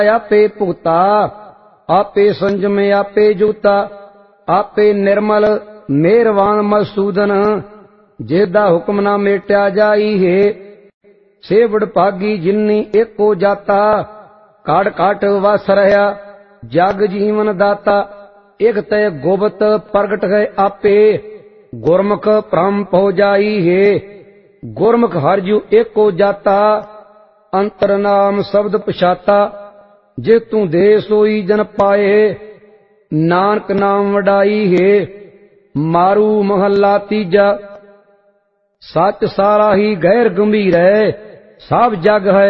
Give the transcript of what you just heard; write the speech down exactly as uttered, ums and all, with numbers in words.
आपे भुगता, आपे संजम आपे जूता, आपे निर्मल मेहरवान मसूदन, जेदा हुक्म ना मेट्या जाई है। सेवड़ भागी जिन्नी एको जाता, काट काट वस रहा जग जीवन दाता। एक तय गोबत प्रगट है आपे, गुरमुख भ्रम पौ जाई है। गुरमुख हरजू एको जाता, अंतर नाम शब्द पछाता। जे तू दे सोई जन पाए, नानक नाम वडाई है। मारू महला तीजा, सच सारा ही गैर गंभीर है। सब जग है